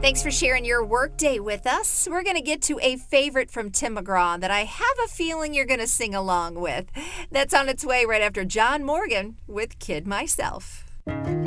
Thanks for sharing your workday with us. We're going to get to a favorite from Tim McGraw that I have a feeling you're going to sing along with. That's on its way right after John Morgan with Kid Myself.